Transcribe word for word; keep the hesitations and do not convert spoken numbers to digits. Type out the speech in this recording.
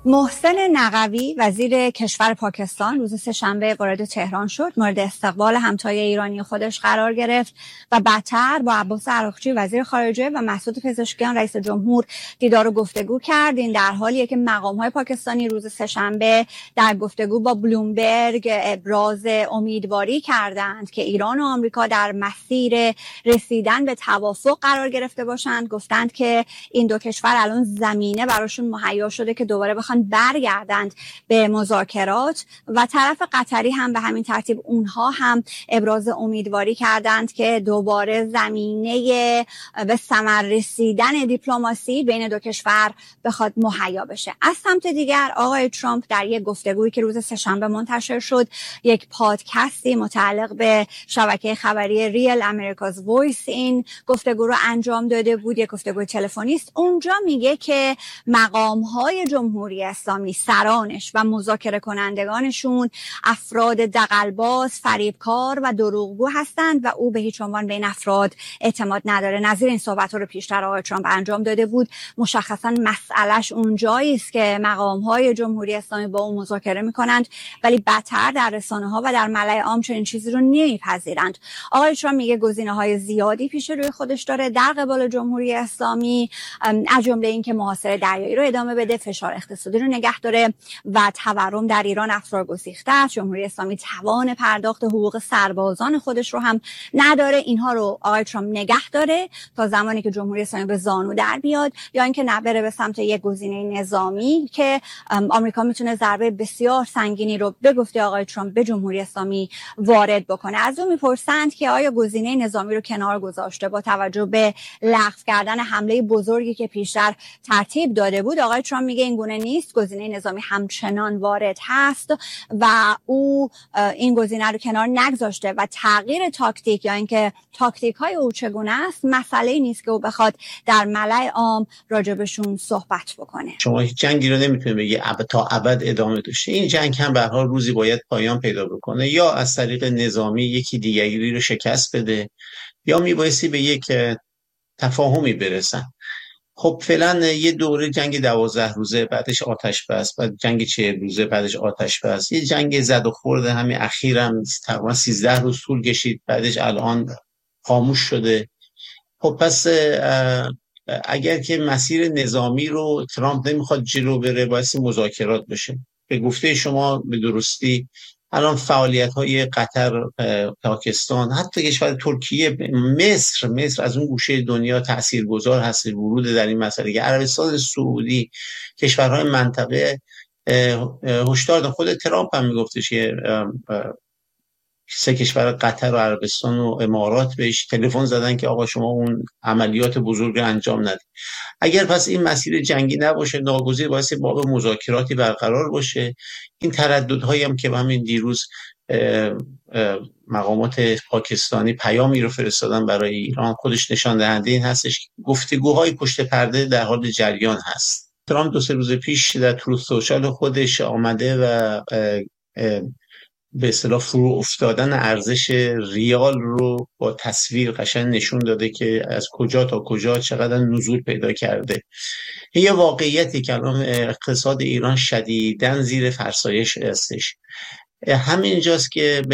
محسن نقوی وزیر کشور پاکستان روز سه‌شنبه وارد تهران شد، مورد استقبال همتای ایرانی خودش قرار گرفت و بعدتر با عباس عراقچی وزیر خارجه و مسعود پزشکیان رئیس جمهور دیدار و گفتگو کرد. این در حالیه که مقام‌های پاکستانی روز سه‌شنبه در گفتگو با بلومبرگ ابراز امیدواری کردند که ایران و آمریکا در مسیر رسیدن به توافق قرار گرفته باشند. گفتند که این دو کشور الان زمینه براشون مهیا شده که دوباره بخوان برگردند به مذاکرات و طرف قطری هم به همین ترتیب اونها هم ابراز امیدواری کردند که دوباره زمینه به ثمر رسیدن دیپلماسی بین دو کشور بخواد مهیا بشه. از سمت دیگر آقای ترامپ در یک گفتگویی که روز سه‌شنبه منتشر شد، یک پادکستی متعلق به شبکه خبری ریل امریکاز وایس این گفتگو رو انجام داده بود، یک گفتگوی تلفنی است. اونجا میگه که مقام‌های جمهوری اسلامی، سرانش و مذاکره کنندگانشون افراد دغل‌باز، فریبکار و دروغگو هستند و او به هیچ عنوان به این افراد اعتماد نداره. نظیر این صحبت‌ها رو پیشتر آقای ترامپ انجام داده بود. مشخصاً مسئلهش اونجایی است که مقام‌های جمهوری اسلامی با اون مذاکره می‌کنند ولی بدتر در رسانه‌ها و در ملأ عام چنین چیزی رو نمی‌پذیرند. آقای ترامپ میگه گزینه‌های زیادی پیش روی خودش داره در قبال جمهوری اسلامی، از جمله اینکه محاصره دریایی رو ادامه بده، فشار اقتصادی رو نگه داره و تورم در ایران افزار گسیخته است. جمهوری اسلامی توان پرداخت حقوق سربازان خودش رو هم نداره. اینها رو آقای ترامپ نگه داره تا زمانی که جمهوری اسلامی به زانو در بیاد یا اینکه نبره به سمت یک گزینه نظامی که آمریکا میتونه ضربه بسیار سنگینی رو به گفته آقای ترامپ به جمهوری اسلامی وارد بکنه. از اون میپرسند که آیا گزینه نظامی رو کنار گذاشته با توجه به لغو کردن حمله بزرگی که پیشتر ترتیب داده بود؟ آقای ترامپ میگه این گونه نیست، گزینه نظامی همچنان وارد هست و او این گزینه رو کنار نگذاشته و تغییر تاکتیک یا اینکه تاکتیک های او چگونه است مسئله نیست که او بخواد در ملأ عام راجبشون صحبت بکنه. شما هیچ جنگی رو نمیتونید بگی تا ابد ادامه داشته. این جنگ هم به هر حال روزی باید پایان پیدا بکنه، یا از طریق نظامی یکی دیگری رو شکست بده یا میبایستی به یک تفاهمی برسن. خب فعلا یه دوره جنگ دوازده روزه، بعدش آتش بس، بعد جنگ چهل روزه، بعدش آتش بس، یه جنگ زد و خورد همین اخیرم تقریبا سیزده روز طول کشید، بعدش الان خاموش شده. خب پس اگر که مسیر نظامی رو ترامپ نمیخواد جلو بره باید مذاکرات بشه. به گفته شما به درستی الان فعالیت‌های قطر، پاکستان، حتی کشور ترکیه، مصر مصر از اون گوشه دنیا تاثیرگذار هست ورود در این مسئله که عربستان سعودی، کشورهای منطقه هشدار دادن. خود ترامپ هم میگفتش که سه کشور قطر و عربستان و امارات بهش تلفن زدن که آقا شما اون عملیات بزرگ انجام ندید. اگر پس این مسیر جنگی نباشه ناگزیر باعث باب مذاکراتی برقرار باشه. این ترددهایی هم که همین دیروز اه اه مقامات پاکستانی پیامی رو فرستادن برای ایران خودش نشان دهنده این هستش. گفتگوهای پشت پرده در حال جریان هست. ترامپ دو سه روز پیش در تروث سوشال خودش آمده و اه اه به اصطلاح فرو افتادن ارزش ریال رو با تصویر قشنگ نشون داده که از کجا تا کجا چقدر نزول پیدا کرده. یه واقعیتی که الان اقتصاد ایران شدیداً زیر فرسایش هستش. همینجاست که